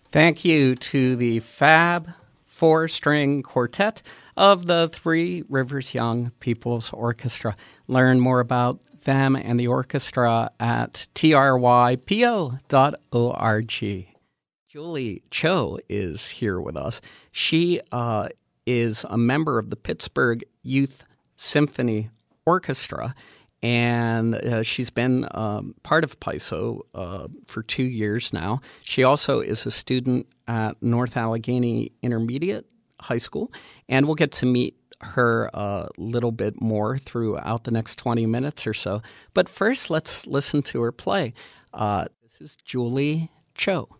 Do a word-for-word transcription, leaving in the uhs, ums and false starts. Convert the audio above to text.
Thank you to the Fab four-string quartet of the Three Rivers Young People's Orchestra. Learn more about them and the orchestra at t r y p o dot org. Julie Cho is here with us. She uh, is a member of the Pittsburgh Youth Symphony Orchestra, and uh, she's been um, part of P I S O uh, for two years now. She also is a student at North Allegheny Intermediate High School, and we'll get to meet her a little bit more throughout the next twenty minutes or so. But first, let's listen to her play. Uh, this is Julie Cho.